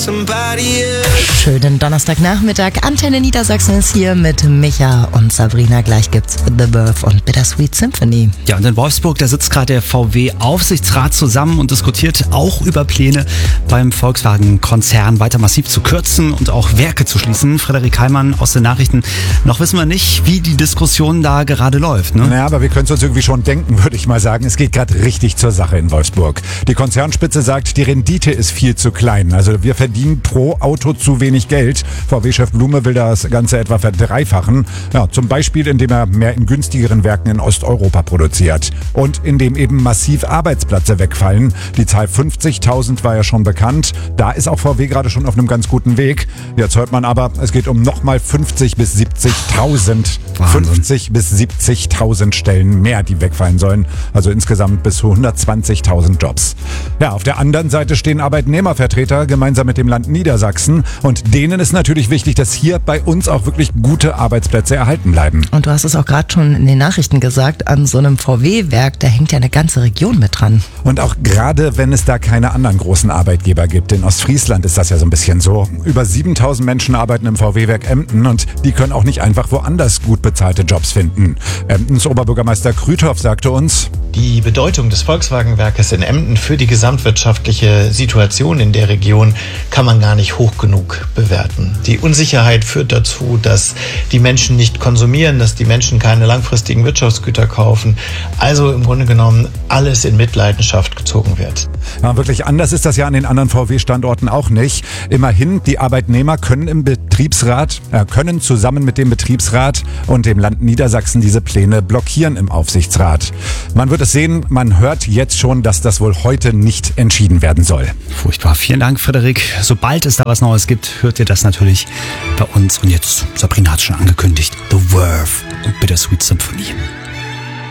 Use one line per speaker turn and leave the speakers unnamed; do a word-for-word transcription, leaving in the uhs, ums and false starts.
somebody else.
Schönen Donnerstagnachmittag. Antenne Niedersachsen ist hier mit Micha und Sabrina. Gleich gibt's The Birth und Bittersweet Symphony.
Ja, und in Wolfsburg, da sitzt gerade der V W-Aufsichtsrat zusammen und diskutiert auch über Pläne, beim Volkswagen-Konzern weiter massiv zu kürzen und auch Werke zu schließen. Frederik Heimann aus den Nachrichten. Noch wissen wir nicht, wie die Diskussion da gerade läuft. Ne?
Naja, aber wir können es uns irgendwie schon denken, würde ich mal sagen. Es geht gerade richtig zur Sache in Wolfsburg. Die Konzernspitze sagt, die Rendite ist viel zu klein. Also wir verdienen pro Auto zu wenig Geld. V W-Chef Blume will das Ganze etwa verdreifachen. Ja, zum Beispiel, indem er mehr in günstigeren Werken in Osteuropa produziert. Und indem eben massiv Arbeitsplätze wegfallen. Die Zahl fünfzigtausend war ja schon bekannt. Da ist auch V W gerade schon auf einem ganz guten Weg. Jetzt hört man aber, es geht um nochmal fünfzig bis siebzigtausend. fünfzig bis siebzigtausend Stellen mehr, die wegfallen sollen. Also insgesamt bis zu hundertzwanzigtausend Jobs. Ja, auf der anderen Seite stehen Arbeitnehmervertreter gemeinsam mit dem Land Niedersachsen. Und denen ist natürlich wichtig, dass hier bei uns auch wirklich gute Arbeitsplätze erhalten bleiben.
Und du hast es auch gerade schon in den Nachrichten gesagt, an so einem V W-Werk, da hängt ja eine ganze Region mit dran.
Und auch gerade, wenn es da keine anderen großen Arbeitgeber gibt. In Ostfriesland ist das ja so ein bisschen so. Über siebentausend Menschen arbeiten im V W-Werk Emden und die können auch nicht einfach woanders gut bezahlte Jobs finden. Emdens Oberbürgermeister Krüthoff sagte uns:
Die Bedeutung des Volkswagen-Werkes in Emden für die gesamtwirtschaftliche Situation in der Region kann man gar nicht hoch genug bewerten. Die Unsicherheit führt dazu, dass die Menschen nicht konsumieren, dass die Menschen keine langfristigen Wirtschaftsgüter kaufen. Also im Grunde genommen alles in Mitleidenschaft gezogen wird.
Ja, wirklich anders ist das ja an den anderen V W-Standorten auch nicht. Immerhin, die Arbeitnehmer können im Betriebsrat, äh, können zusammen mit dem Betriebsrat und dem Land Niedersachsen diese Pläne blockieren im Aufsichtsrat. Man wird es sehen, man hört jetzt schon, dass das wohl heute nicht entschieden werden soll.
Furchtbar. Vielen Dank, Frederik. Sobald es da was Neues gibt, hört ihr das natürlich bei uns. Und jetzt, Sabrina hat schon angekündigt, The Verve und Bittersweet Symphony.